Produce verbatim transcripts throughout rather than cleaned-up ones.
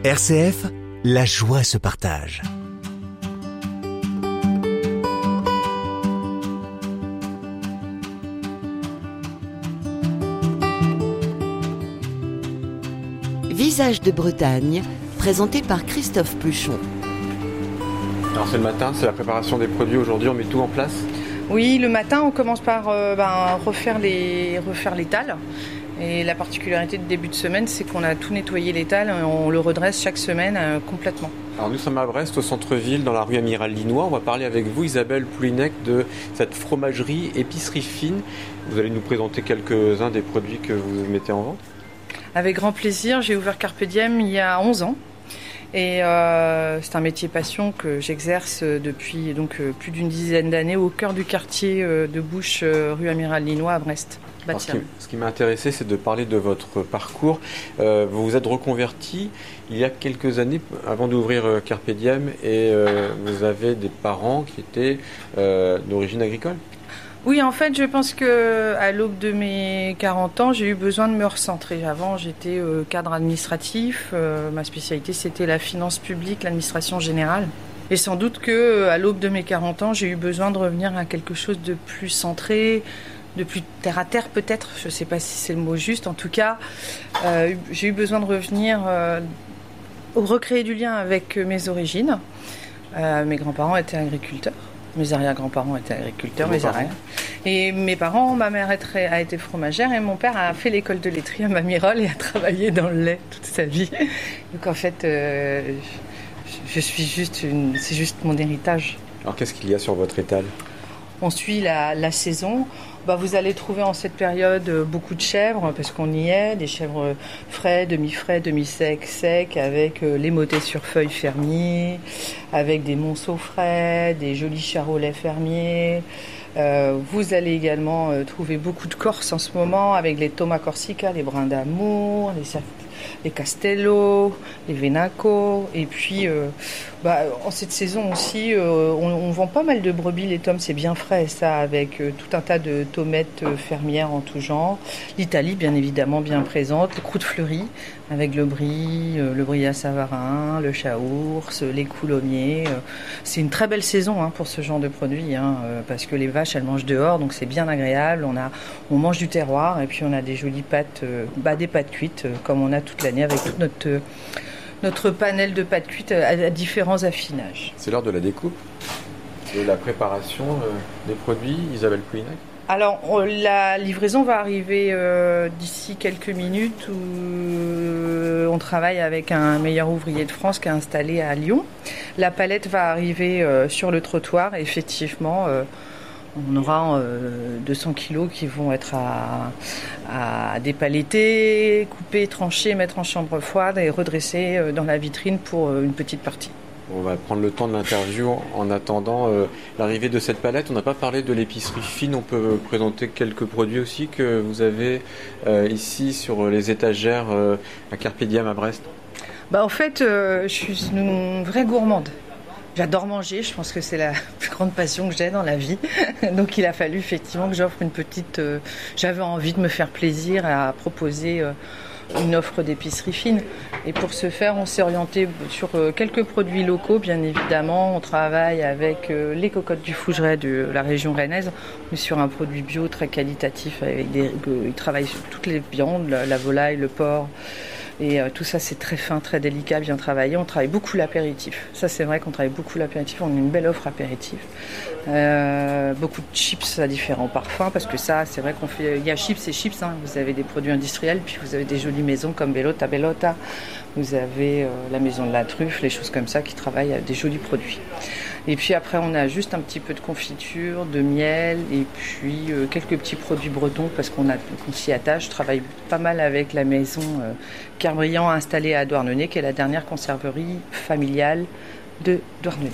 R C F, la joie se partage. Visage de Bretagne, présenté par Christophe Pluchon. Alors c'est le matin, c'est la préparation des produits. Aujourd'hui, on met tout en place. Oui, le matin, on commence par euh, ben, refaire les, refaire l'étal. Et la particularité de début de semaine, c'est qu'on a tout nettoyé l'étal et on le redresse chaque semaine euh, complètement. Alors nous sommes à Brest, au centre-ville, dans la rue Amiral Linois. On va parler avec vous, Isabelle Poulinec, de cette fromagerie épicerie fine. Vous allez nous présenter quelques-uns des produits que vous mettez en vente. Avec grand plaisir, j'ai ouvert Carpe Diem il y a onze ans. Et euh, c'est un métier passion que j'exerce depuis donc, euh, plus d'une dizaine d'années au cœur du quartier euh, de Bouche, euh, rue Amiral Linois à Brest. Alors, ce qui, ce qui m'a intéressé, c'est de parler de votre parcours. Euh, vous vous êtes reconverti il y a quelques années avant d'ouvrir euh, Carpe Diem et euh, vous avez des parents qui étaient euh, d'origine agricole. Oui, en fait, je pense qu'à l'aube de mes quarante ans, j'ai eu besoin de me recentrer. Avant, j'étais euh, cadre administratif. Euh, ma spécialité, c'était la finance publique, l'administration générale. Et sans doute qu'à l'aube de mes quarante ans, j'ai eu besoin de revenir à quelque chose de plus centré, de plus terre à terre peut-être. Je ne sais pas si c'est le mot juste. En tout cas, euh, j'ai eu besoin de revenir, euh, recréer du lien avec mes origines. Euh, mes grands-parents étaient agriculteurs. Mes arrière-grands-parents étaient agriculteurs, mes arrière. Et mes parents, ma mère a été fromagère et mon père a fait l'école de laiterie à Mamirol et a travaillé dans le lait toute sa vie. Donc en fait, euh, je suis juste une, c'est juste mon héritage. Alors qu'est-ce qu'il y a sur votre étal ? On suit la, la saison. Bah, vous allez trouver en cette période beaucoup de chèvres, parce qu'on y est, des chèvres frais, demi-frais, demi-secs, secs, avec euh, les motets sur feuilles fermiers, avec des monceaux frais, des jolis charolais fermiers. Euh, vous allez également euh, trouver beaucoup de Corses en ce moment, avec les Thomas Corsica, les Brins d'Amour, les, les Castello, les Venaco, et puis euh, bah, en cette saison aussi, euh, on, on vend pas mal de brebis, les tomes, c'est bien frais ça, avec euh, tout un tas de tomettes euh, fermières en tout genre. L'Italie, bien évidemment, bien présente, les croûtes fleuries, avec le brie, euh, le brie à Savarin, le chaours, les coulommiers. Euh, c'est une très belle saison hein, pour ce genre de produits, hein, euh, parce que les vaches, elles mangent dehors, donc c'est bien agréable. On, a, on mange du terroir, et puis on a des jolies pâtes, euh, bah, des pâtes cuites, euh, comme on a toute l'année, avec toute notre... Euh, notre panel de pâtes cuites à, à différents affinages. C'est l'heure de la découpe, de la préparation euh, des produits, Isabelle Poulinec. Alors, on, la livraison va arriver euh, d'ici quelques minutes où euh, on travaille avec un meilleur ouvrier de France qui est installé à Lyon. La palette va arriver euh, sur le trottoir et effectivement... Euh, on aura euh, deux cents kilos qui vont être à, à dépaletter, couper, trancher, mettre en chambre froide et redresser euh, dans la vitrine pour euh, une petite partie. On va prendre le temps de l'interview en attendant euh, l'arrivée de cette palette. On n'a pas parlé de l'épicerie fine. On peut présenter quelques produits aussi que vous avez euh, ici sur les étagères euh, à Carpe Diem à Brest. Bah, en fait, euh, je suis une vraie gourmande. J'adore manger, je pense que c'est la plus grande passion que j'ai dans la vie. Donc il a fallu effectivement que j'offre une petite... Euh, j'avais envie de me faire plaisir à proposer euh, une offre d'épicerie fine. Et pour ce faire, on s'est orienté sur euh, quelques produits locaux, bien évidemment. On travaille avec euh, les cocottes du Fougeray de la région rennaise, mais sur un produit bio très qualitatif. Avec des, euh, ils travaillent sur toutes les viandes, la, la volaille, le porc. Et euh, tout ça, c'est très fin, très délicat, bien travaillé. On travaille beaucoup l'apéritif. Ça, c'est vrai qu'on travaille beaucoup l'apéritif. On a une belle offre apéritif. Euh, beaucoup de chips à différents parfums, parce que ça, c'est vrai qu'on fait... Il y a chips et chips. Hein. Vous avez des produits industriels, puis vous avez des jolies maisons comme Bellota Bellota. Vous avez euh, la maison de la truffe, les choses comme ça, qui travaillent à des jolis produits. Et puis après, on a juste un petit peu de confiture, de miel, et puis euh, quelques petits produits bretons, parce qu'on, a, qu'on s'y attache. Je travaille pas mal avec la maison euh, Kerbriand installée à Douarnenez, qui est la dernière conserverie familiale de Douarnenez.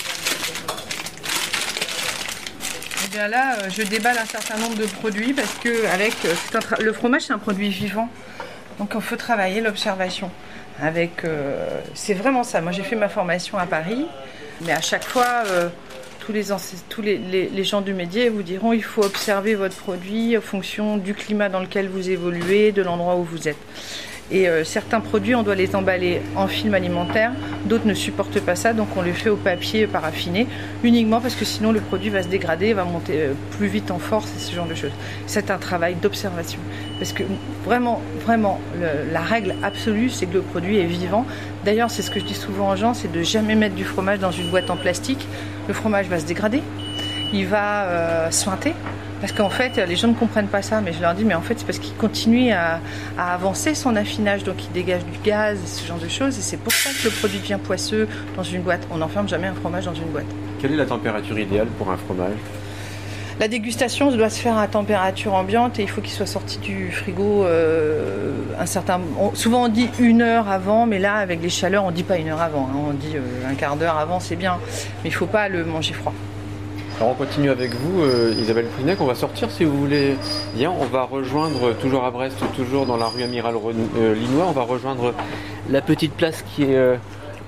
Et bien là, euh, je déballe un certain nombre de produits, parce que avec, euh, c'est un tra- le fromage, c'est un produit vivant. Donc il faut travailler l'observation. Avec, euh, c'est vraiment ça. Moi, j'ai fait ma formation à Paris. Mais à chaque fois, euh, tous, les, tous les, les, les gens du métier vous diront il faut observer votre produit en fonction du climat dans lequel vous évoluez, de l'endroit où vous êtes. Et euh, certains produits, on doit les emballer en film alimentaire, d'autres ne supportent pas ça, donc on les fait au papier paraffiné, uniquement parce que sinon le produit va se dégrader, va monter euh, plus vite en force et ce genre de choses. C'est un travail d'observation. Parce que vraiment, vraiment, le, la règle absolue, c'est que le produit est vivant. D'ailleurs, c'est ce que je dis souvent aux gens, c'est de jamais mettre du fromage dans une boîte en plastique. Le fromage va se dégrader, il va euh, suinter. Parce qu'en fait, les gens ne comprennent pas ça, mais je leur dis, mais en fait, c'est parce qu'il continue à, à avancer son affinage, donc il dégage du gaz et ce genre de choses, et c'est pour ça que le produit devient poisseux dans une boîte. On n'enferme jamais un fromage dans une boîte. Quelle est la température idéale pour un fromage ? La dégustation doit se faire à température ambiante et il faut qu'il soit sorti du frigo euh, un certain. On, souvent on dit une heure avant, mais là avec les chaleurs on dit pas une heure avant, hein, on dit euh, un quart d'heure avant, c'est bien, mais il faut pas le manger froid. Alors on continue avec vous, euh, Isabelle Plouhinec, on va sortir si vous voulez bien, on va rejoindre, toujours à Brest, toujours dans la rue Amiral euh, Linois, on va rejoindre la petite place qui est euh,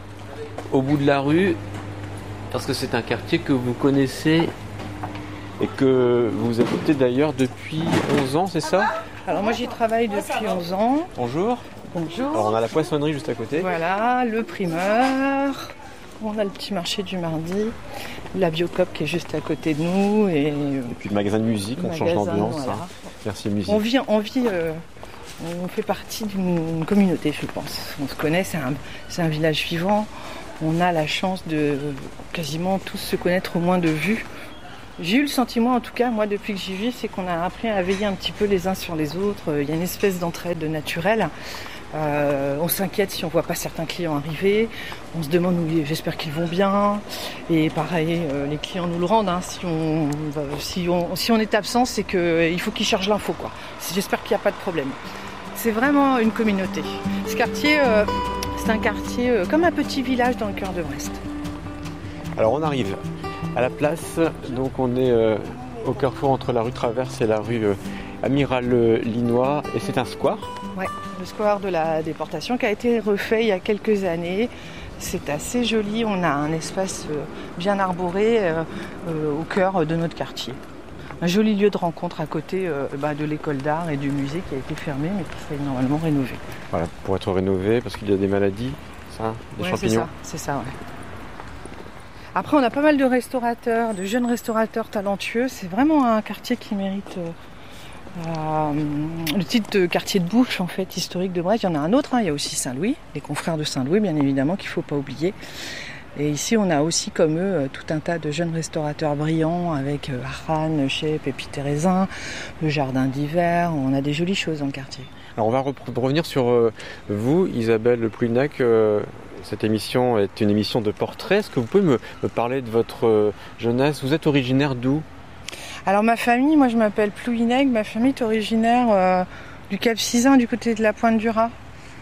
au bout de la rue, parce que c'est un quartier que vous connaissez et que vous habitez d'ailleurs depuis onze ans, c'est ça ? Alors moi j'y travaille depuis onze ans. Bonjour. Bonjour. Alors on a la poissonnerie juste à côté. Voilà, le primeur, on a le petit marché du mardi, la Biocop qui est juste à côté de nous. Et, et puis le magasin de musique, on change d'ambiance. Voilà. Hein. Merci musique. On vit, on, vit euh, on fait partie d'une communauté, je pense. On se connaît, c'est un, c'est un village vivant. On a la chance de quasiment tous se connaître au moins de vue. J'ai eu le sentiment, en tout cas, moi, depuis que j'y vis, c'est qu'on a appris à veiller un petit peu les uns sur les autres. Il y a une espèce d'entraide naturelle. Euh, on s'inquiète si on voit pas certains clients arriver. On se demande, oui, j'espère qu'ils vont bien. Et pareil, euh, les clients nous le rendent. Hein. Si, on, si, on, si on est absent, c'est qu'il faut qu'ils chargent l'info, quoi. J'espère qu'il n'y a pas de problème. C'est vraiment une communauté. Ce quartier, euh, c'est un quartier euh, comme un petit village dans le cœur de Brest. Alors on arrive à la place, donc on est euh, au carrefour entre la rue Traverse et la rue euh, Amiral Linois, et c'est un square. Ouais, le square de la déportation qui a été refait il y a quelques années. C'est assez joli, on a un espace euh, bien arboré euh, euh, au cœur de notre quartier. Un joli lieu de rencontre à côté euh, bah, de l'école d'art et du musée qui a été fermé mais qui serait normalement rénové. Voilà, pour être rénové parce qu'il y a des maladies, ça, des ouais, champignons. C'est ça, c'est ça, ouais. Après, on a pas mal de restaurateurs, de jeunes restaurateurs talentueux. C'est vraiment un quartier qui mérite euh, euh, le titre de quartier de bouche, en fait, historique de Brest. Il y en a un autre, hein. Il y a aussi Saint-Louis, les confrères de Saint-Louis, bien évidemment, qu'il ne faut pas oublier. Et ici, on a aussi, comme eux, tout un tas de jeunes restaurateurs brillants avec euh, Arran, Chef, Pépi Thérésin, le jardin d'hiver. On a des jolies choses dans le quartier. Alors, on va re- revenir sur euh, vous, Isabelle Plouhinec. Euh... Cette émission est une émission de portrait. Est-ce que vous pouvez me, me parler de votre jeunesse ? Vous êtes originaire d'où ? Alors ma famille, moi je m'appelle Plouhinec. Ma famille est originaire euh, du Cap Sizun, du côté de la Pointe du Raz.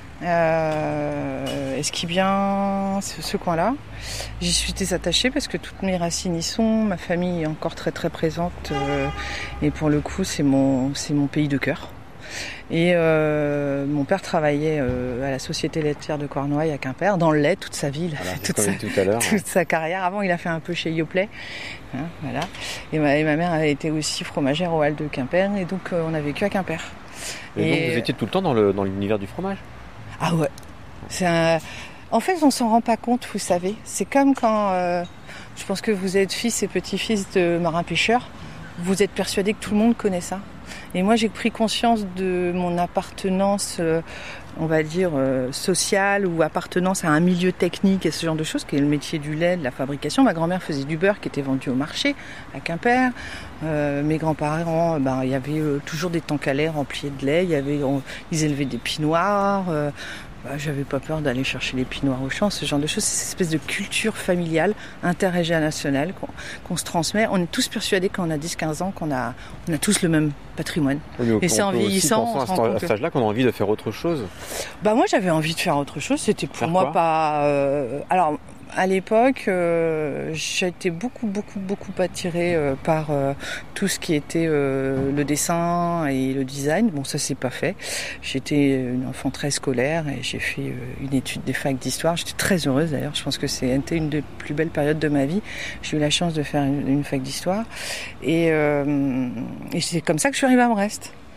Euh, Esquibien, ce, ce coin-là. J'y suis très attachée parce que toutes mes racines y sont. Ma famille est encore très très présente. Euh, et pour le coup, c'est mon, c'est mon pays de cœur. Et euh, mon père travaillait euh, à la Société laitière de Cornouailles à Quimper, dans le lait, toute sa vie, voilà, toute, sa, tout à l'heure, toute hein. sa carrière. Avant, il a fait un peu chez Yoplait. Hein, voilà. et, ma, et ma mère a été aussi fromagère au Halles de Quimper, et donc euh, on a vécu à Quimper. Et, et donc vous étiez tout le temps dans, le, dans l'univers du fromage ? Ah ouais. C'est un... En fait, on s'en rend pas compte, vous savez. C'est comme quand, euh, je pense que vous êtes fils et petit-fils de marins-pêcheurs, vous êtes persuadé que tout le monde connaît ça. Et moi, j'ai pris conscience de mon appartenance, euh, on va dire, euh, sociale ou appartenance à un milieu technique et ce genre de choses, qui est le métier du lait, de la fabrication. Ma grand-mère faisait du beurre qui était vendu au marché à Quimper. Euh, mes grands-parents, ben, il y avait euh, toujours des tanks à lait remplis de lait. Il y avait, on, ils élevaient des pinoirs. Euh, bah, j'avais pas peur d'aller chercher les pinoirs au champ, ce genre de choses. C'est cette espèce de culture familiale, interrégionale qu'on, qu'on se transmet. On est tous persuadés quand on a dix quinze ans qu'on a, on a tous le même patrimoine. Oui, et c'est en vieillissant, on se rend compte à cet âge-là qu'on a envie de faire autre chose. Bah moi j'avais envie de faire autre chose. C'était pour faire moi quoi pas. Euh, alors à l'époque, euh, j'ai été beaucoup beaucoup beaucoup attirée euh, par euh, tout ce qui était euh, le dessin et le design. Bon ça c'est pas fait. J'étais une enfant très scolaire et j'ai fait euh, une étude des facs d'histoire. J'étais très heureuse d'ailleurs. Je pense que c'était une des plus belles périodes de ma vie. J'ai eu la chance de faire une, une fac d'histoire et, euh, et c'est comme ça que je suis arrivée à Brest.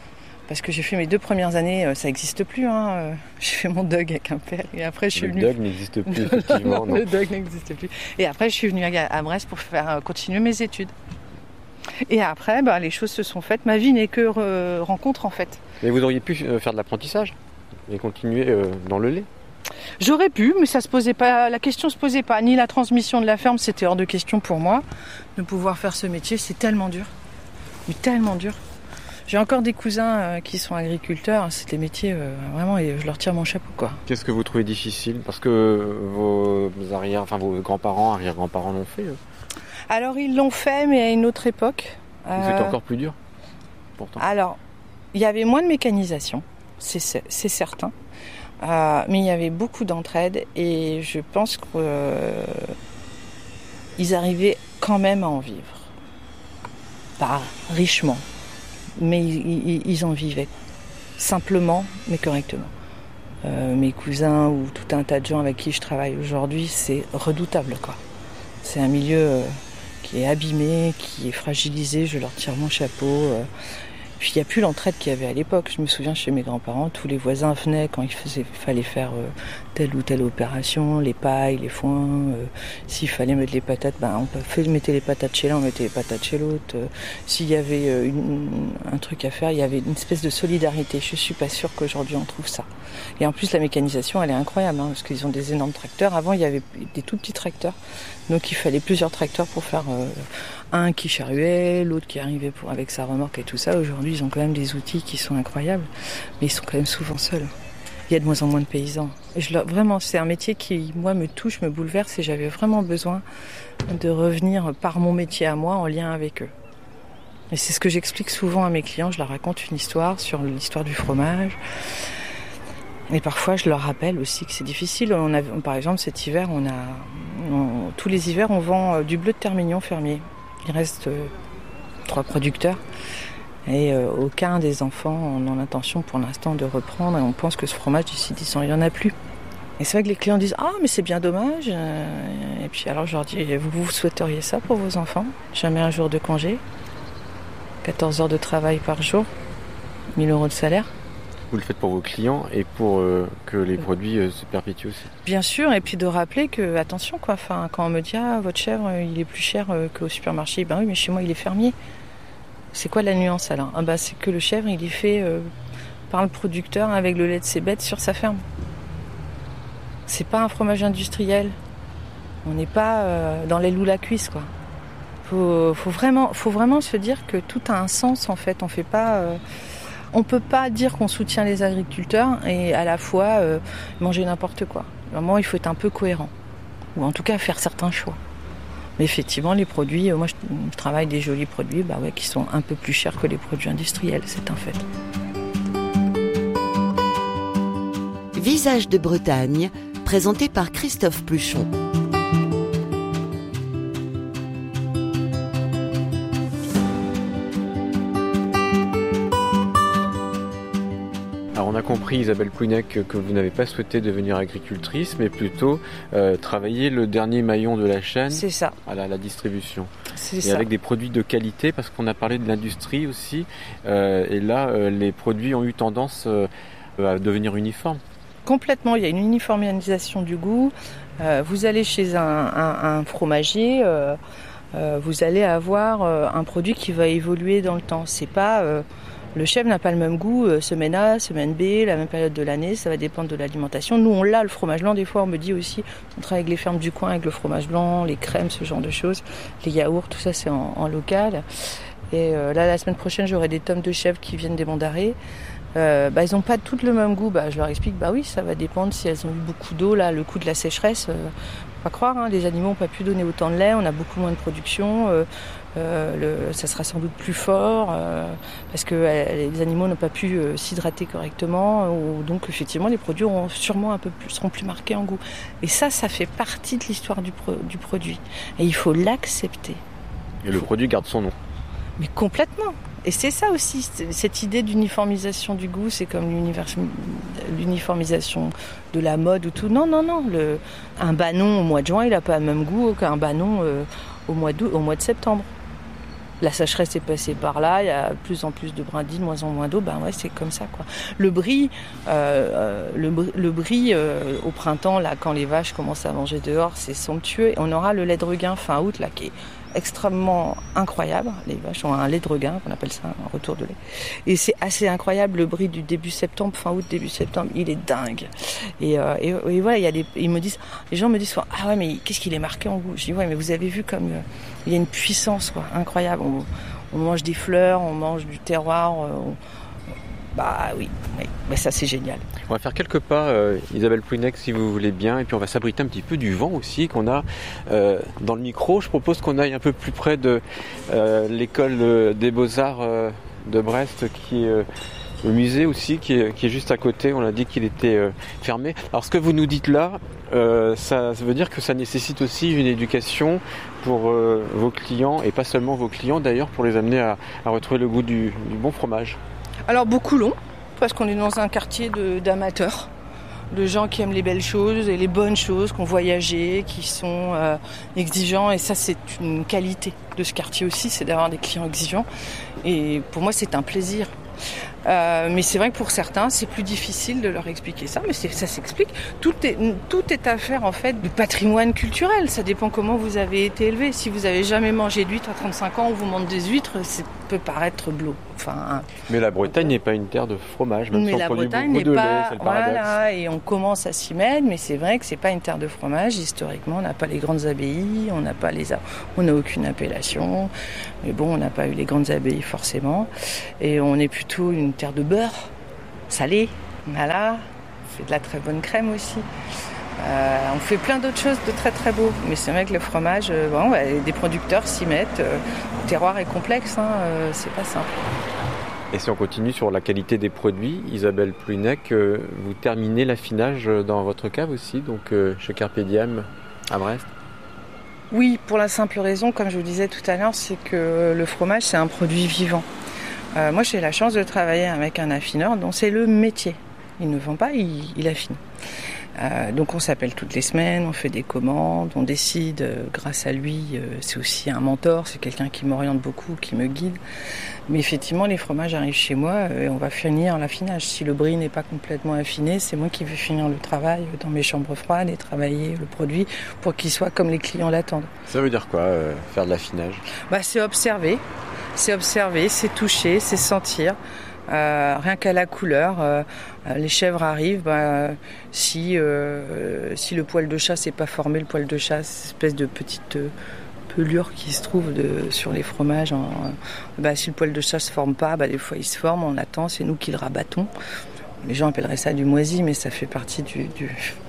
Parce que j'ai fait mes deux premières années, ça n'existe plus. Hein. J'ai fait mon Dog à Quimper et après je suis le venue. Le Dog n'existe plus, effectivement. non, non, le Dog n'existe plus. Et après je suis venue à Brest pour faire continuer mes études. Et après, bah, les choses se sont faites. Ma vie n'est que re- rencontre en fait. Mais vous auriez pu faire de l'apprentissage et continuer euh, dans le lait. J'aurais pu, mais ça se posait pas. La question se posait pas. Ni la transmission de la ferme, c'était hors de question pour moi de pouvoir faire ce métier. C'est tellement dur, mais tellement dur. J'ai encore des cousins euh, qui sont agriculteurs. C'est des métiers euh, vraiment, et je leur tire mon chapeau, quoi. Qu'est-ce que vous trouvez difficile ? Parce que vos arrière, enfin vos grands-parents, arrière-grands-parents l'ont fait. Eux. Alors ils l'ont fait, mais à une autre époque. Euh... C'est encore plus dur, pourtant. Alors, il y avait moins de mécanisation, c'est, c'est certain. Euh, mais il y avait beaucoup d'entraide et je pense qu'ils euh, arrivaient quand même à en vivre. Pas richement, mais ils, ils, ils en vivaient. Simplement, mais correctement. Euh, mes cousins ou tout un tas de gens avec qui je travaille aujourd'hui, c'est redoutable, quoi. C'est un milieu euh, qui est abîmé, qui est fragilisé, je leur tire mon chapeau. Euh, Puis il n'y a plus l'entraide qu'il y avait à l'époque. Je me souviens chez mes grands-parents, tous les voisins venaient quand il faisait, fallait faire euh, telle ou telle opération, les pailles, les foins. Euh, s'il fallait mettre les patates, ben, on fait, mettait les patates chez l'un, on mettait les patates chez l'autre. Euh, s'il y avait euh, une, un truc à faire, il y avait une espèce de solidarité. Je ne suis pas sûre qu'aujourd'hui on trouve ça. Et en plus la mécanisation, elle est incroyable, hein, parce qu'ils ont des énormes tracteurs. Avant, il y avait des tout petits tracteurs. Donc il fallait plusieurs tracteurs pour faire... Euh, un qui charruait, l'autre qui arrivait pour, avec sa remorque et tout ça. Aujourd'hui, ils ont quand même des outils qui sont incroyables, mais ils sont quand même souvent seuls. Il y a de moins en moins de paysans. Et je, vraiment, c'est un métier qui, moi, me touche, me bouleverse et j'avais vraiment besoin de revenir par mon métier à moi en lien avec eux. Et c'est ce que j'explique souvent à mes clients. Je leur raconte une histoire sur l'histoire du fromage. Et parfois, je leur rappelle aussi que c'est difficile. On a, par exemple, cet hiver, on a, on, tous les hivers, on vend du bleu de Termignon fermier. Il reste euh, trois producteurs et euh, aucun des enfants n'a l'intention pour l'instant de reprendre et on pense que ce fromage d'ici dix ans, il n'y en a plus. Et c'est vrai que les clients disent « Ah, mais c'est bien dommage !» Et puis alors je leur dis « Vous, vous souhaiteriez ça pour vos enfants ? Jamais un jour de congé, quatorze heures de travail par jour, mille euros de salaire ?» Vous le faites pour vos clients et pour euh, que les produits euh, se perpétuent aussi. Bien sûr, et puis de rappeler que, attention, quoi, enfin, quand on me dit ah, votre chèvre, il est plus cher euh, qu'au supermarché, ben oui, mais chez moi, il est fermier. C'est quoi la nuance alors ? Ah ben, c'est que le chèvre, il est fait euh, par le producteur avec le lait de ses bêtes sur sa ferme. C'est pas un fromage industriel. On n'est pas euh, dans l'aile ou la cuisse, quoi. Faut, faut, vraiment, faut vraiment se dire que tout a un sens, en fait. On fait pas... Euh, On ne peut pas dire qu'on soutient les agriculteurs et à la fois euh, manger n'importe quoi. Vraiment, il faut être un peu cohérent. Ou en tout cas, faire certains choix. Mais effectivement, les produits, euh, moi je, je travaille des jolis produits bah ouais, qui sont un peu plus chers que les produits industriels, c'est un fait. Visage de Bretagne, présenté par Christophe Pluchon. Alors on a compris, Isabelle Pouinec, que vous n'avez pas souhaité devenir agricultrice, mais plutôt euh, travailler le dernier maillon de la chaîne. C'est ça. À la, la distribution. C'est et ça. Avec des produits de qualité, parce qu'on a parlé de l'industrie aussi, euh, et là, euh, les produits ont eu tendance euh, à devenir uniformes. Complètement, il y a une uniformisation du goût. Euh, vous allez chez un, un, un fromager, euh, euh, vous allez avoir euh, un produit qui va évoluer dans le temps. C'est pas... Euh, Le chèvre n'a pas le même goût, euh, semaine A, semaine B, la même période de l'année, ça va dépendre de l'alimentation. Nous, on l'a, le fromage blanc, des fois, on me dit aussi, on travaille avec les fermes du coin, avec le fromage blanc, les crèmes, ce genre de choses, les yaourts, tout ça, c'est en, en local. Et euh, là, la semaine prochaine, j'aurai des tomes de chèvres qui viennent des Monts d'Arrée. Euh, bah, ils n'ont pas toutes le même goût. Bah, je leur explique, bah oui, ça va dépendre si elles ont eu beaucoup d'eau, là, le coup de la sécheresse. Euh, pas croire, hein, les animaux n'ont pas pu donner autant de lait, on a beaucoup moins de production. Euh, Euh, le, ça sera sans doute plus fort euh, parce que euh, les animaux n'ont pas pu euh, s'hydrater correctement ou, donc effectivement les produits auront sûrement un peu plus, seront plus marqués en goût et ça ça fait partie de l'histoire du, pro, du produit et il faut l'accepter et le faut... produit garde son nom mais complètement et c'est ça aussi cette idée d'uniformisation du goût c'est comme l'uniformisation de la mode ou tout non non non le, un banon au mois de juin il n'a pas le même goût qu'un banon euh, au mois d'août, au mois de septembre. La sécheresse est passée par là, il y a de plus en plus de brindilles, de moins en moins d'eau, ben ouais, c'est comme ça, quoi. Le brie, euh, le, le brie euh, au printemps, là, quand les vaches commencent à manger dehors, c'est somptueux. Et on aura le lait de regain fin août, là, qui est extrêmement incroyable. Les vaches ont un lait de regain, on appelle ça un retour de lait. Et c'est assez incroyable, le brie du début septembre, fin août, début septembre, il est dingue. Et, euh, et, et voilà, il y a des, ils me disent, les gens me disent, ah ouais, mais qu'est-ce qu'il est marqué en goût? Je dis, ouais, mais vous avez vu comme euh, il y a une puissance, quoi, incroyable. On, on mange des fleurs, on mange du terroir. On, bah oui, oui, mais ça c'est génial. On va faire quelques pas, euh, Isabelle Plouinec, si vous voulez bien, et puis on va s'abriter un petit peu du vent aussi qu'on a euh, dans le micro. Je propose qu'on aille un peu plus près de euh, l'école des Beaux-Arts euh, de Brest, qui est euh, le musée aussi, qui est, qui est juste à côté. On a dit qu'il était euh, fermé. Alors ce que vous nous dites là, euh, ça, ça veut dire que ça nécessite aussi une éducation pour euh, vos clients, et pas seulement vos clients d'ailleurs, pour les amener à, à retrouver le goût du, du bon fromage. Alors beaucoup long, parce qu'on est dans un quartier de, d'amateurs, de gens qui aiment les belles choses et les bonnes choses, qui ont voyagé, qui sont euh, exigeants. Et ça, c'est une qualité de ce quartier aussi, c'est d'avoir des clients exigeants. Et pour moi, c'est un plaisir. Euh, mais c'est vrai que pour certains, c'est plus difficile de leur expliquer ça, mais c'est, ça s'explique. Tout est, tout est affaire en fait du patrimoine culturel. Ça dépend comment vous avez été élevé. Si vous avez jamais mangé d'huîtres à trente-cinq ans, on vous mange des huîtres, ça peut paraître bleu. Enfin, mais la Bretagne n'est pas une terre de fromage, même mais si on la produit Bretagne beaucoup n'est de pas, lait, c'est le paradoxe. Voilà, et on commence à s'y mettre, mais c'est vrai que c'est pas une terre de fromage. Historiquement, on n'a pas les grandes abbayes, on n'a pas les, on n'a aucune appellation. Mais bon, on n'a pas eu les grandes abbayes forcément, et on est plutôt une terre de beurre salé. Voilà, on fait de la très bonne crème aussi. Euh, on fait plein d'autres choses de très très beaux, mais c'est vrai que le fromage, euh, bon, bah, des producteurs s'y mettent. Euh, le terroir est complexe, hein, euh, c'est pas simple. Et si on continue sur la qualité des produits, Isabelle Plouinec, euh, vous terminez l'affinage dans votre cave aussi, donc euh, chez Carpe Diem à Brest? Oui, pour la simple raison, comme je vous disais tout à l'heure, c'est que le fromage c'est un produit vivant. Euh, moi j'ai la chance de travailler avec un affineur dont c'est le métier. Il ne vend pas, il, il affine. Euh, donc on s'appelle toutes les semaines, on fait des commandes, on décide euh, grâce à lui, euh, c'est aussi un mentor, c'est quelqu'un qui m'oriente beaucoup, qui me guide. Mais effectivement les fromages arrivent chez moi euh, et on va finir l'affinage. Si le brie n'est pas complètement affiné, c'est moi qui vais finir le travail dans mes chambres froides et travailler le produit pour qu'il soit comme les clients l'attendent. Ça veut dire quoi, euh, faire de l'affinage? Bah, c'est observer, c'est observer, c'est toucher, c'est sentir. Euh, rien qu'à la couleur, euh, les chèvres arrivent. Bah, si euh, si le poil de chat s'est pas formé, le poil de chat, c'est une espèce de petite euh, pelure qui se trouve de, sur les fromages. En, bah, si le poil de chat se forme pas, bah, des fois il se forme. On attend, c'est nous qui le rabattons. Les gens appelleraient ça du moisi, mais ça fait partie du, du,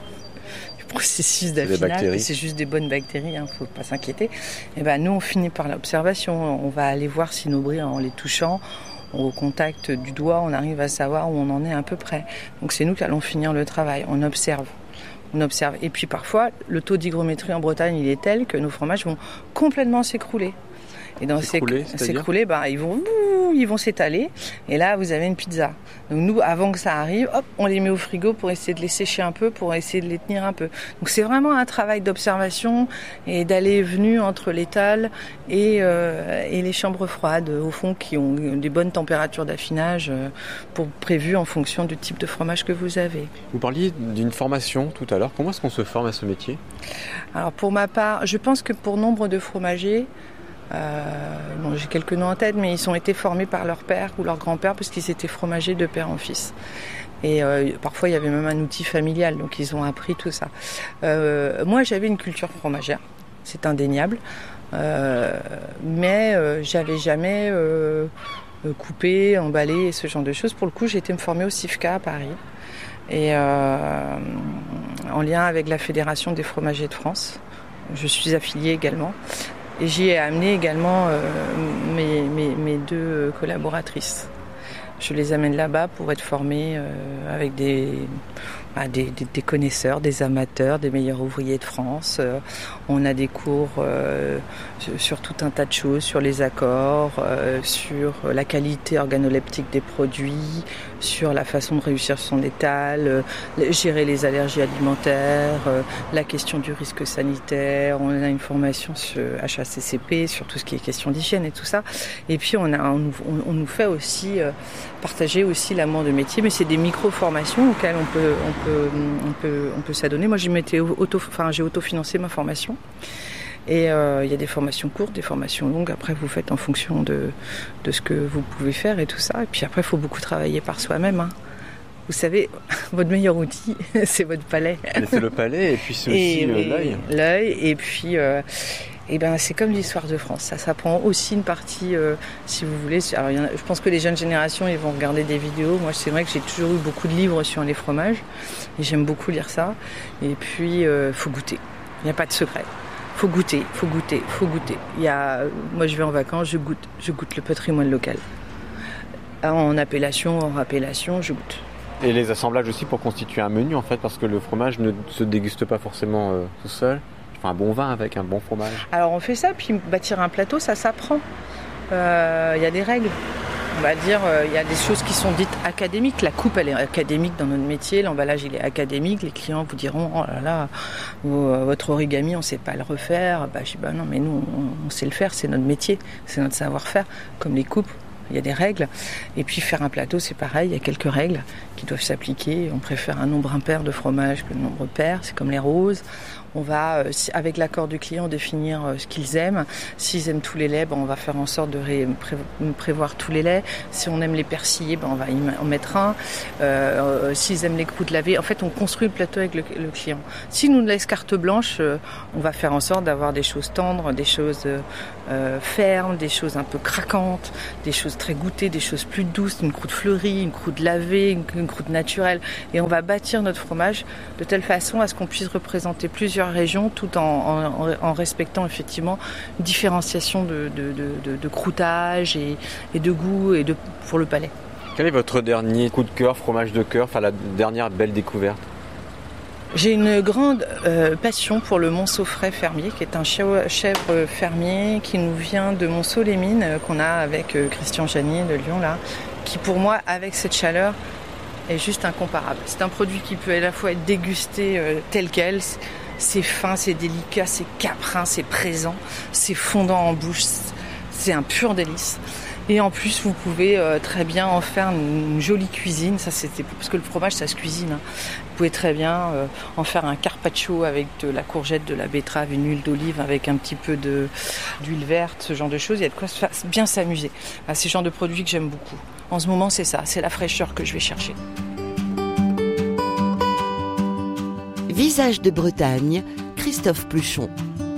du processus d'affinage. C'est juste des bonnes bactéries, hein, faut pas s'inquiéter. Et bah, nous on finit par l'observation. On va aller voir si nos bris, en les touchant, au contact du doigt, on arrive à savoir où on en est à peu près. Donc c'est nous qui allons finir le travail. On observe. On observe. Et puis parfois, le taux d'hygrométrie en Bretagne, il est tel que nos fromages vont complètement s'écrouler. Et dans s'écrouler, ces s'écrouler, bah, ils vont, ils vont s'étaler. Et là, vous avez une pizza. Donc nous, avant que ça arrive, hop, on les met au frigo pour essayer de les sécher un peu, pour essayer de les tenir un peu. Donc c'est vraiment un travail d'observation et d'aller et venir entre l'étal et, euh, et les chambres froides, au fond, qui ont des bonnes températures d'affinage euh, pour prévues en fonction du type de fromage que vous avez. Vous parliez d'une formation tout à l'heure. Comment est-ce qu'on se forme à ce métier? Alors pour ma part, je pense que pour nombre de fromagers, Euh, bon, j'ai quelques noms en tête, mais ils ont été formés par leur père ou leur grand-père parce qu'ils étaient fromagers de père en fils. Et euh, parfois, il y avait même un outil familial, donc ils ont appris tout ça. Euh, moi, j'avais une culture fromagère, c'est indéniable, euh, mais euh, j'avais jamais euh, coupé, emballé, ce genre de choses. Pour le coup, j'ai été me former au CIFCA à Paris, et euh, en lien avec la Fédération des fromagers de France. Je suis affiliée également. Et j'y ai amené également euh, mes, mes, mes deux collaboratrices. Je les amène là-bas pour être formées euh, avec des, bah, des, des, des connaisseurs, des amateurs, des meilleurs ouvriers de France. Euh, on a des cours euh, sur tout un tas de choses, sur les accords, euh, sur la qualité organoleptique des produits, sur la façon de réussir son étal, euh, gérer les allergies alimentaires, euh, la question du risque sanitaire. On a une formation sur H A C C P, sur tout ce qui est question d'hygiène et tout ça. Et puis on, a, on, on, on nous fait aussi euh, partager aussi l'amour de métier, mais c'est des micro-formations auxquelles on peut, on peut, on peut, on peut s'adonner. Moi, j'ai, auto, enfin, j'ai autofinancé ma formation. Et il euh, y a des formations courtes, des formations longues. Après, vous faites en fonction de, de ce que vous pouvez faire et tout ça. Et puis après, il faut beaucoup travailler par soi-même. Hein. Vous savez, votre meilleur outil, c'est votre palais. Mais c'est le palais et puis c'est aussi et, euh, et, l'œil. L'œil et puis... Euh, Et ben c'est comme l'histoire de France, ça, ça prend aussi une partie, euh, si vous voulez. Alors, il y en a, je pense que les jeunes générations, ils vont regarder des vidéos. Moi, c'est vrai que j'ai toujours eu beaucoup de livres sur les fromages, et j'aime beaucoup lire ça. Et puis, euh, faut goûter. Il n'y a pas de secret. Faut goûter, faut goûter, faut goûter. Il y a, moi, je vais en vacances, je goûte, je goûte le patrimoine local. En appellation, hors appellation, je goûte. Et les assemblages aussi pour constituer un menu, en fait, parce que le fromage ne se déguste pas forcément euh, tout seul. Un bon vin avec un bon fromage. Alors on fait ça, puis bâtir un plateau, ça s'apprend. Il euh, y a des règles. On va dire, il euh, y a des choses qui sont dites académiques. La coupe, elle est académique dans notre métier. L'emballage, il est académique. Les clients vous diront, oh là là, votre origami, on ne sait pas le refaire. Bah, je dis, bah non, mais nous, on, on sait le faire. C'est notre métier, c'est notre savoir-faire. Comme les coupes, il y a des règles. Et puis faire un plateau, c'est pareil. Il y a quelques règles qui doivent s'appliquer. On préfère un nombre impair de fromage que le nombre pair. C'est comme les roses. On va, avec l'accord du client, définir ce qu'ils aiment. S'ils aiment tous les laits, ben on va faire en sorte de ré, pré, prévoir tous les laits. Si on aime les persillés, ben on va y en mettre un. Euh, s'ils aiment les croûtes lavées, en fait, on construit le plateau avec le, le client. S'il nous laisse carte blanche, euh, on va faire en sorte d'avoir des choses tendres, des choses euh, fermes, des choses un peu craquantes, des choses très goûtées, des choses plus douces, une croûte fleurie, une croûte lavée, une, une croûte naturelle. Et on va bâtir notre fromage de telle façon à ce qu'on puisse représenter plusieurs régions tout en, en, en respectant effectivement une différenciation de, de, de, de, de croûtage et, et de goût et de, pour le palais. Quel est votre dernier coup de cœur, fromage de cœur, enfin la dernière belle découverte? J'ai une grande euh, passion pour le Montceau-Frais fermier, qui est un chèvre fermier qui nous vient de Monceau-les-Mines, euh, qu'on a avec euh, Christian Janier de Lyon, là, qui pour moi, avec cette chaleur, est juste incomparable. C'est un produit qui peut à la fois être dégusté euh, tel quel. C'est fin, c'est délicat, c'est caprin, c'est présent, c'est fondant en bouche, c'est un pur délice. Et en plus, vous pouvez euh, très bien en faire une, une jolie cuisine. Ça, c'était parce que le fromage, ça se cuisine. Hein. Vous pouvez très bien euh, en faire un carpaccio avec de la courgette, de la betterave, une huile d'olive avec un petit peu de, d'huile verte, ce genre de choses. Il y a de quoi bien s'amuser. Ah, c'est le genre de produit que j'aime beaucoup. En ce moment, c'est ça, c'est la fraîcheur que je vais chercher. Visage de Bretagne, Christophe Pluchon.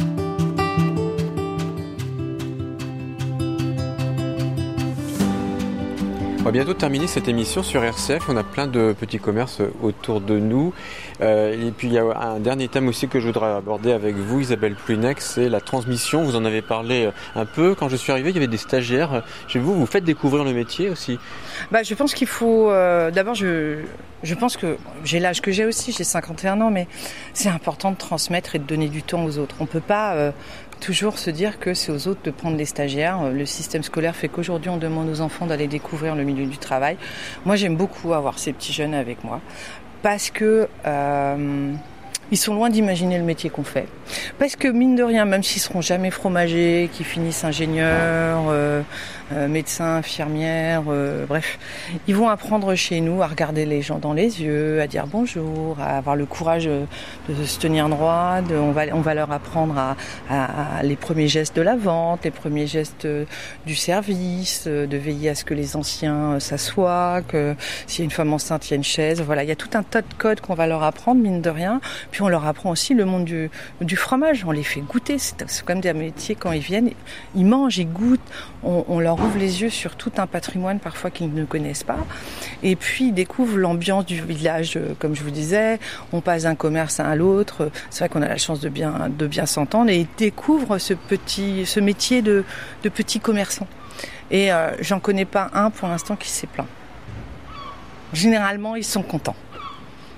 On va bientôt terminer cette émission sur R C F. On a plein de petits commerces autour de nous. Euh, et puis il y a un dernier thème aussi que je voudrais aborder avec vous, Isabelle Plouinec, c'est la transmission. Vous en avez parlé un peu. Quand je suis arrivé, il y avait des stagiaires. Chez vous, vous faites découvrir le métier aussi. Bah, je pense qu'il faut... Euh, d'abord, je, je pense que j'ai l'âge que j'ai aussi, j'ai cinquante et un ans, mais c'est important de transmettre et de donner du temps aux autres. On ne peut pas... Euh, toujours se dire que c'est aux autres de prendre les stagiaires. Le système scolaire fait qu'aujourd'hui, on demande aux enfants d'aller découvrir le milieu du travail. Moi, j'aime beaucoup avoir ces petits jeunes avec moi parce que euh, ils sont loin d'imaginer le métier qu'on fait. Parce que, mine de rien, même s'ils seront jamais fromagers, qu'ils finissent ingénieurs, euh, euh, médecins, infirmières, euh, bref, ils vont apprendre chez nous à regarder les gens dans les yeux, à dire bonjour, à avoir le courage de se tenir droit. De, on va, on va leur apprendre à, à, à les premiers gestes de la vente, les premiers gestes du service, de veiller à ce que les anciens s'assoient, que s'il y a une femme enceinte, il y a une chaise. Voilà, il y a tout un tas de codes qu'on va leur apprendre, mine de rien. Puis on leur apprend aussi le monde du, du fromage. On les fait goûter. C'est, c'est comme des métiers quand ils viennent, ils mangent, ils goûtent. On, on leur ouvre les yeux sur tout un patrimoine parfois qu'ils ne connaissent pas. Et puis ils découvrent l'ambiance du village, comme je vous disais. On passe d'un commerce à l'autre. C'est vrai qu'on a la chance de bien, de bien s'entendre. Et ils découvrent ce petit, ce métier de, de petit commerçant. Et euh, j'en connais pas un pour l'instant qui s'est plaint. Généralement, ils sont contents.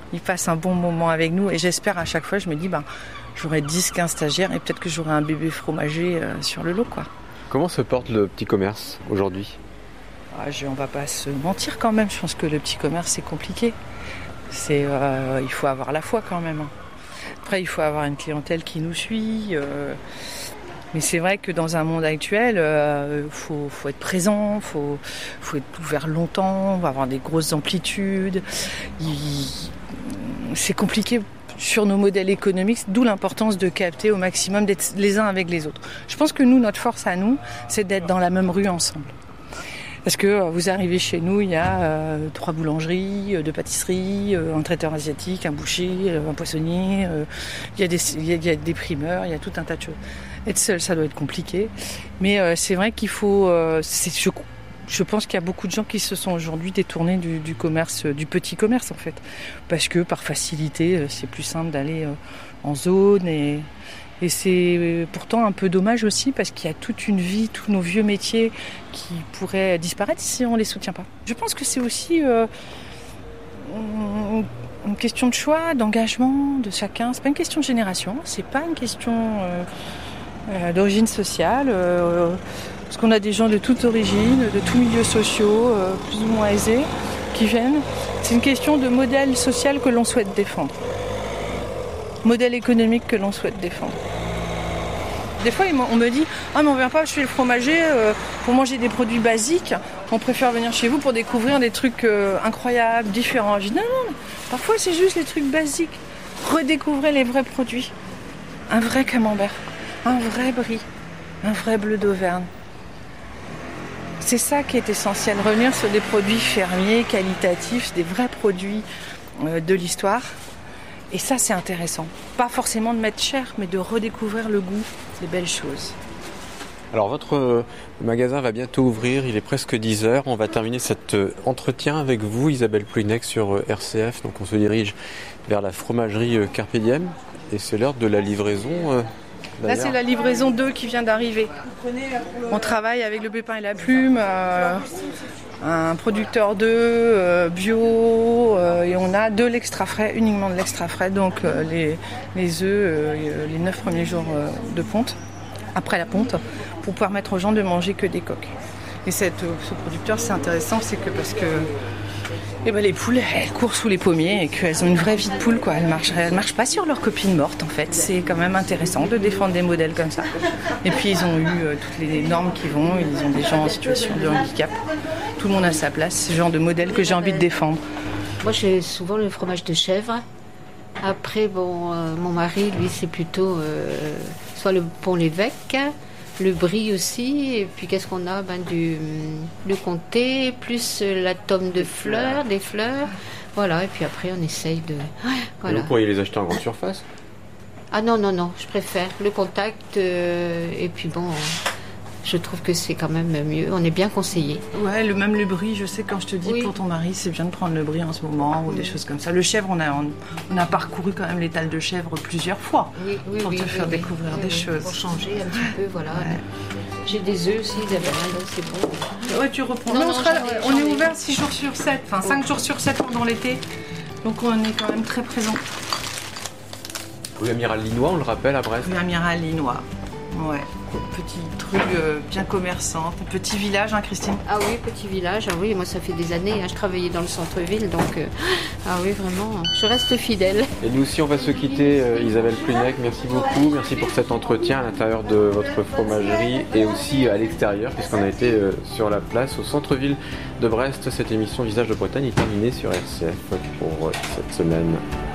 ils passent un bon moment avec nous et j'espère à chaque fois, je me dis, ben, j'aurai dix quinze stagiaires et peut-être que j'aurai un bébé fromager euh, sur le lot, quoi. Comment se porte le petit commerce aujourd'hui ? Ah, je, on va pas se mentir quand même, je pense que le petit commerce c'est compliqué. C'est, euh, il faut avoir la foi quand même. Après, il faut avoir une clientèle qui nous suit. Euh, mais c'est vrai que dans un monde actuel, il euh, faut, faut être présent, il faut, faut être ouvert longtemps, on va avoir des grosses amplitudes. Il, c'est compliqué sur nos modèles économiques, d'où l'importance de capter au maximum, d'être les uns avec les autres. Je pense que nous, notre force à nous, c'est d'être dans la même rue ensemble. Parce que vous arrivez chez nous, il y a euh, trois boulangeries, euh, deux pâtisseries, euh, un traiteur asiatique, un boucher, euh, un poissonnier, euh, il, y a des, il, y a, il y a des primeurs, il y a tout un tas de choses. Être seul, ça doit être compliqué. Mais euh, c'est vrai qu'il faut... Euh, c'est, je, je pense qu'il y a beaucoup de gens qui se sont aujourd'hui détournés du, du commerce, du petit commerce en fait. Parce que par facilité, c'est plus simple d'aller euh, en zone et... Et c'est pourtant un peu dommage aussi parce qu'il y a toute une vie, tous nos vieux métiers qui pourraient disparaître si on ne les soutient pas. Je pense que c'est aussi euh, une question de choix, d'engagement de chacun. C'est pas une question de génération, c'est pas une question euh, euh, d'origine sociale. Euh, parce qu'on a des gens de toute origine, de tous milieux sociaux, euh, plus ou moins aisés, qui viennent. C'est une question de modèle social que l'on souhaite défendre. Modèle économique que l'on souhaite défendre. Des fois, on me dit « Ah, mais on ne vient pas chez le fromager euh, pour manger des produits basiques. On préfère venir chez vous pour découvrir des trucs euh, incroyables, différents. » Je dis « Non, non, parfois c'est juste les trucs basiques. Redécouvrez les vrais produits. Un vrai camembert, un vrai brie, un vrai bleu d'Auvergne. » C'est ça qui est essentiel, revenir sur des produits fermiers, qualitatifs, des vrais produits euh, de l'histoire. Et ça, c'est intéressant. Pas forcément de mettre cher, mais de redécouvrir le goût des belles choses. Alors, votre magasin va bientôt ouvrir, il est presque dix heures. On va terminer cet entretien avec vous, Isabelle Plouinec, sur R C F. Donc, on se dirige vers la fromagerie Carpe Diem. Et c'est l'heure de la livraison. Là, c'est la livraison deux qui vient d'arriver. On travaille avec le Pépin et la Plume. Euh... un producteur d'œufs euh, bio euh, et on a de l'extra frais, uniquement de l'extra frais, donc euh, les, les œufs euh, les neuf premiers jours euh, de ponte, après la ponte, pour permettre aux gens de manger que des coques. Et cette, euh, ce producteur, c'est intéressant, c'est que parce que eh ben, les poules, elles courent sous les pommiers et qu'elles ont une vraie vie de poule, quoi. Elles marchent, elles marchent pas sur leurs copines mortes, en fait. C'est quand même intéressant de défendre des modèles comme ça. Et puis ils ont eu euh, toutes les normes qui vont, ils ont des gens en situation de handicap. Tout le monde a sa place, c'est le genre de modèle que j'ai envie de défendre. Moi, j'ai souvent le fromage de chèvre. Après, bon, euh, mon mari, lui, c'est plutôt euh, soit le Pont-l'Évêque, le brie aussi, et puis qu'est-ce qu'on a ben, du, du comté, plus la tome de fleurs, des fleurs. Voilà, et puis après, on essaye de... Voilà. Et vous pourriez les acheter en grande surface ? Ah non, non, non, je préfère le contact, euh, et puis bon... Je trouve que c'est quand même mieux. On est bien conseillé. Ouais, le, même le brie, je sais quand je te dis oui. Pour ton mari, c'est bien de prendre le brie en ce moment ou oui. Des choses comme ça. Le chèvre, on a, on, on a parcouru quand même l'étal de chèvre plusieurs fois oui, oui, pour oui, te oui, faire oui, découvrir oui, des oui, choses. Pour changer un petit peu, voilà. Ouais. J'ai des œufs aussi, Isabelle, donc c'est bon. Ouais, tu reprends. Non, non, non, on, sera, j'en ai, on j'en est ai. ouvert six jours sur sept, enfin cinq jours sur sept pendant l'été. Donc on est quand même très présents. Rue Amiral Linois, on le rappelle, à Brest. Rue Amiral Linois, ouais. Petite rue euh, bien commerçante, petit village, hein, Christine ? Ah oui, petit village, ah oui, moi ça fait des années, hein, je travaillais dans le centre-ville, donc euh, ah oui, vraiment, je reste fidèle. Et nous aussi, on va se quitter, euh, Isabelle Plouinec, merci beaucoup, merci pour cet entretien à l'intérieur de votre fromagerie et aussi à l'extérieur, puisqu'on a été euh, sur la place au centre-ville de Brest. Cette émission Visage de Bretagne est terminée sur R C F pour euh, cette semaine.